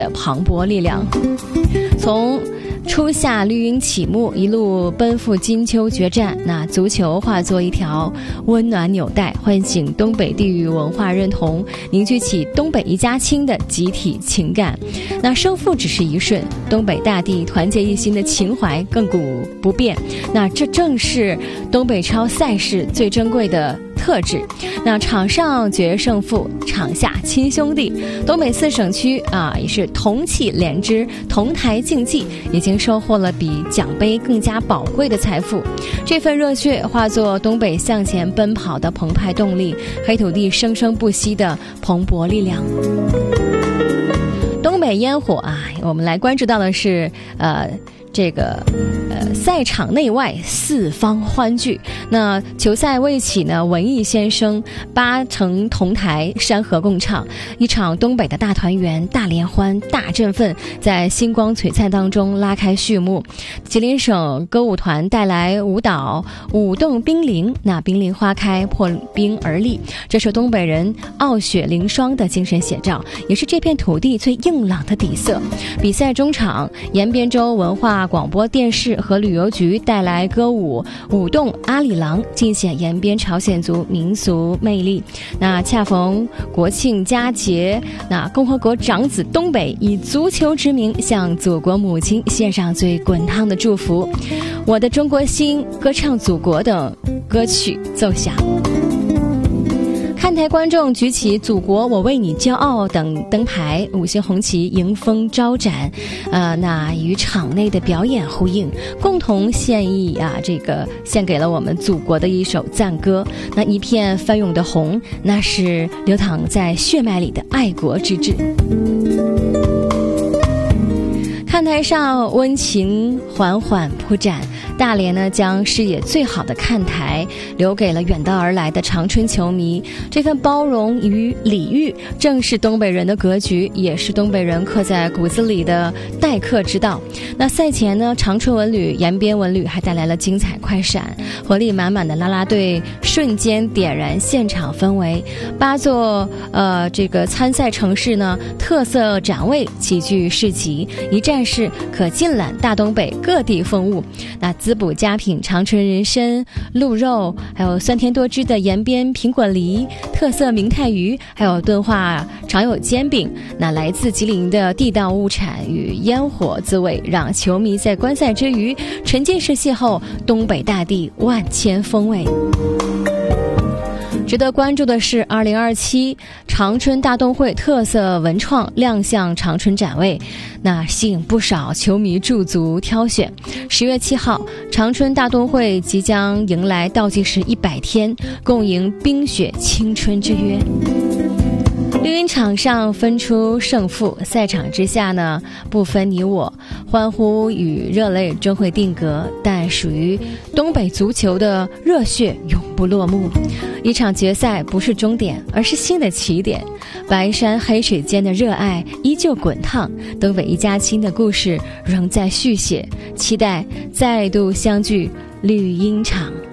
磅礴力量。从初夏绿茵起幕，一路奔赴金秋决战，那足球化作一条温暖纽带，唤醒东北地域文化认同，凝聚起东北一家亲的集体情感。那胜负只是一瞬，东北大地团结一心的情怀亘古不变。那这正是东北超赛事最珍贵的特质。那场上决胜负，场下亲兄弟。东北4省区也是同气连枝，同台竞技，已经收获了比奖杯更加宝贵的财富。这份热血化作东北向前奔跑的澎湃动力，黑土地生生不息的蓬勃力量。东北烟火我们来关注到的是赛场内外四方欢聚。那球赛未起呢，文艺先生8城同台，山河共唱，一场东北的大团圆、大联欢、大振奋，在星光璀璨当中拉开序幕。吉林省歌舞团带来舞蹈舞动冰凌，那冰凌花开，破冰而立，这是东北人傲雪凌霜的精神写照，也是这片土地最硬朗的底色。比赛中场，延边州文化广播电视和旅游局带来歌舞舞动阿里郎，尽显延边朝鲜族民俗魅力。那恰逢国庆佳节，那共和国长子东北以足球之名向祖国母亲献上最滚烫的祝福。我的中国心、歌唱祖国等歌曲奏响，看台观众举起祖国我为你骄傲等灯牌，五星红旗迎风招展，那与场内的表演呼应，共同献艺献给了我们祖国的一首赞歌。那一片翻涌的红，那是流淌在血脉里的爱国之志。看台上温情缓缓铺展，大连呢将视野最好的看台留给了远道而来的长春球迷。这份包容与礼遇，正是东北人的格局，也是东北人刻在骨子里的待客之道。那赛前呢，长春文旅、延边文旅还带来了精彩快闪，活力满满的啦啦队瞬间点燃现场氛围。8座参赛城市呢，特色展位齐聚市集，一站式可尽览大东北各地风物。那滋补佳品长春人参、鹿肉，还有酸甜多汁的延边苹果梨，特色明太鱼，还有敦化常有煎饼。那来自吉林的地道物产与烟火滋味，让球迷在观赛之余沉浸式邂逅东北大地万千风味。值得关注的是2027长春大动会特色文创亮相长春展位，那吸引不少球迷驻足挑选。10月7号，长春大动会即将迎来倒计时100天，共迎冰雪青春之约。绿茵场上分出胜负，赛场之下呢不分你我，欢呼与热泪终会定格，但属于东北足球的热血永不落幕。一场决赛不是终点，而是新的起点。白山黑水间的热爱依旧滚烫，东北一家亲的故事仍在续写，期待再度相聚绿茵场。